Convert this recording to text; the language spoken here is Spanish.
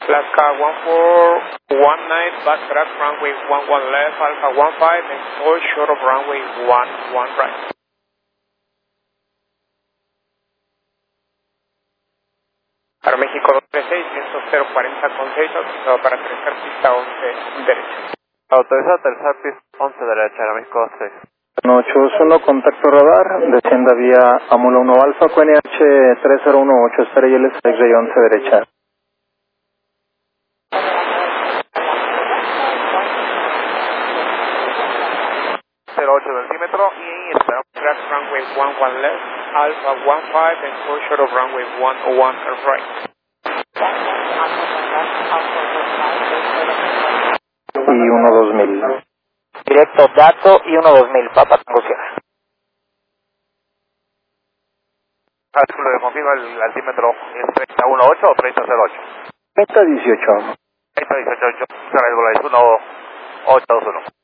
Alaska 1419, back track, runway 11 left, Alpha 15, and 4 short of runway 11 right. Aeroméxico 236, viento 040 con 6, autorizado para aterrizar pista 11 derecha. Autorizado aterrizar pista 11 derecha, Aeroméxico 26. 821, contacto radar, descienda vía Amula 1 Alfa, QNH 3018, espera y LS 11 derecha. 08 centímetro y esperamos. Track runway 11 left, Alpha 15, and 4 short of runway 101 right. Y 12000. Directo dato y 12000, Papa Tango Sierra. Disculpe, confirma el altímetro, ¿es 3018 o 3008? 3018. 3018, será el Volaris 1821.